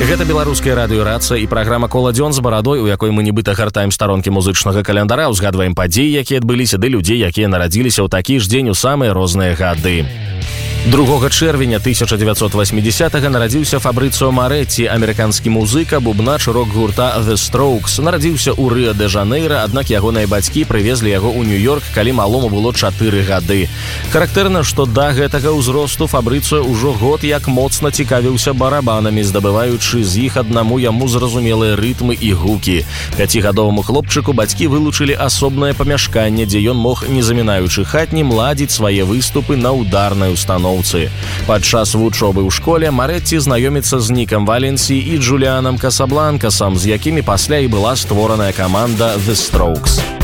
Гэта беларуская радыёрацыя і праграма «Кола-дзён» з барадой, у якой мы нібыта гартаем старонкі музычнага календара, узгадваем падзеі, якія адбыліся, ды людзей, якія нарадзіліся ў такі ж дзень у самыя розныя гады. 2 чэрвеня 1980-го нарадзіўся Фабрыцыо Марэцці, амерыканскі музыка, бубнач рок-гурта The Strokes. Нарадзіўся ў Рыа-дэ-Жанэйра, аднак ягоныя бацькі прывезлі яго ў Нью-Йорк, калі малому было 4 гады. Характэрна, што да гэтага ўзросту Фабрыцыо ўжо год як моцна цікавіўся барабанамі, здабываючы з іх аднаму яму зразумелыя рытмы і гукі. 5гадоваму хлопчыку бацькі вылучылі асобнае памяшканне, дзе ён мог, не замінаючы хатнім, ладзіць свае выступы на ударнай установцы. Падчас вучобы ў школе Марэцці знаёміцца з Нікам Валенсі і Джуліанам Касабланкасам, з якімі пасля і была створаная каманда The Strokes.